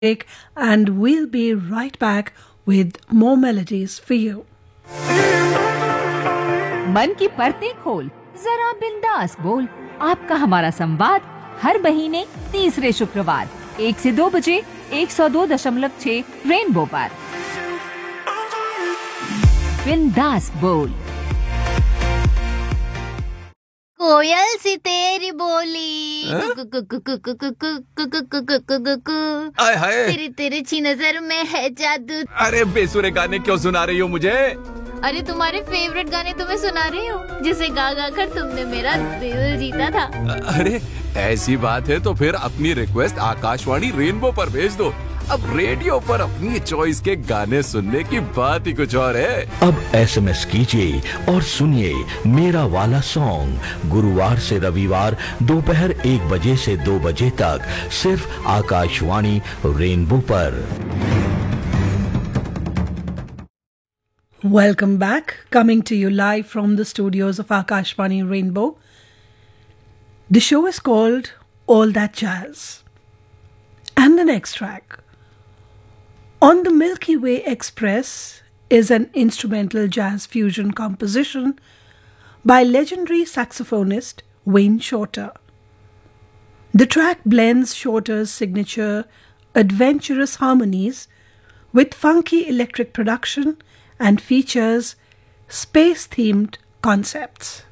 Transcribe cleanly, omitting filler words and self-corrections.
break, and we'll be right back with more melodies for you. मन की परतें खोल, जरा बिंदास बोल। आपका हमारा संवाद हर महीने तीसरे शुक्रवार 1 से 2 बजे 102.6 रेनबो पर। बिंदास बोल। कोयल सी तेरी बोली आय हाय, तेरी तिरछी नजर में है जादू। अरे बेसुरे गाने क्यों सुना रही हो मुझे? अरे तुम्हारे फेवरेट गाने तुम्हें सुना रही हूँ, जिसे गा गा कर तुमने मेरा दिल जीता था। अरे ऐसी बात है तो फिर अपनी रिक्वेस्ट आकाशवाणी रेनबो पर भेज दो। अब रेडियो पर अपनी चॉइस के गाने सुनने की बात ही कुछ और है। अब एसएमएस कीजिए और सुनिए मेरा वाला सॉन्ग गुरुवार से रविवार दोपहर 1 बजे से 2 बजे तक सिर्फ आकाशवाणी रेनबो पर। Welcome back, coming to you live from the studios of Akashvani Rainbow. The show is called All That Jazz. And the next track, On the Milky Way Express, is an instrumental jazz fusion composition by legendary saxophonist Wayne Shorter. The track blends Shorter's signature adventurous harmonies with funky electric production and features space-themed concepts.